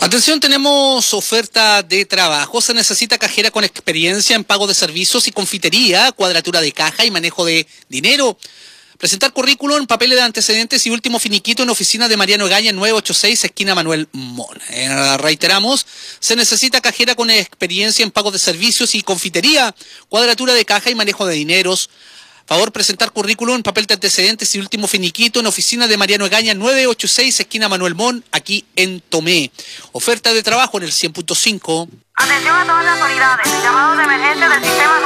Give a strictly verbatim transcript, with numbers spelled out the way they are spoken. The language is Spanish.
Atención, tenemos oferta de trabajo. Se necesita cajera con experiencia en pago de servicios y confitería, cuadratura de caja y manejo de dinero. Presentar currículum, papeles de antecedentes y último finiquito en oficina de Mariano Egaña, nueve ochenta y seis, esquina Manuel Mon. Eh, reiteramos, se necesita cajera con experiencia en pago de servicios y confitería, cuadratura de caja y manejo de dineros. Favor presentar currículum, papel de antecedentes y último finiquito en oficina de Mariano Egaña, nueve ochenta y seis, esquina Manuel Mon, aquí en Tomé. Oferta de trabajo en el cien punto cinco. Atención a todas las unidades. Llamado de emergencia del sistema